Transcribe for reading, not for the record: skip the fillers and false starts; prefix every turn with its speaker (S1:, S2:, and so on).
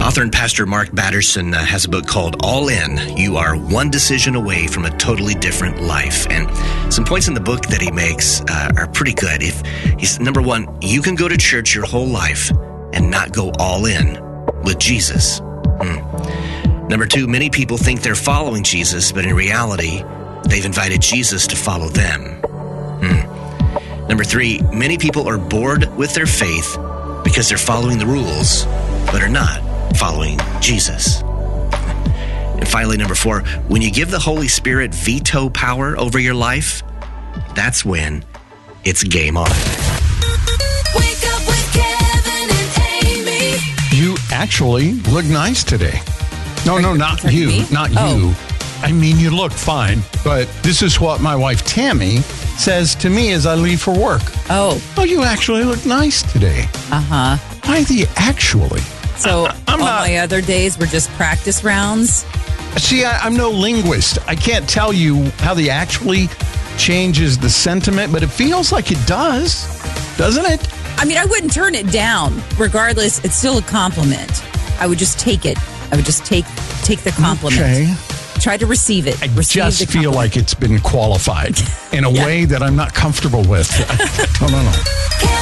S1: Author and pastor Mark Batterson has a book called All In. You are one decision away from a totally different life. And some points in the book that he makes are pretty good. If he's number one, you can go to church your whole life and not go all in with Jesus. Number two, many people think they're following Jesus, but in reality, they've invited Jesus to follow them. Number three, many people are bored with their faith because they're following the rules, but are not following Jesus. And finally, number four, when you give the Holy Spirit veto power over your life, that's when it's game on.
S2: Wake up with Kevin and Amy.
S3: You actually look nice today. No, not you.
S4: Me?
S3: Not you. I mean, you look fine, but this is what my wife Tammy says to me as I leave for work.
S4: Oh,
S3: You actually look nice today.
S4: uh-huh.
S3: Why the actually?
S4: So
S3: I'm
S4: all
S3: not-
S4: my other days were just practice rounds.
S3: See, I'm no linguist. I can't tell you how the actually changes the sentiment, but it feels like it does, doesn't it?
S4: I mean, I wouldn't turn it down. Regardless, it's still a compliment. I would just take it. I would just take the compliment.
S3: Okay.
S4: Try to receive it.
S3: I
S4: Receive
S3: just
S4: the
S3: feel
S4: compliment.
S3: like it's been qualified in a way that I'm not comfortable with. I don't know.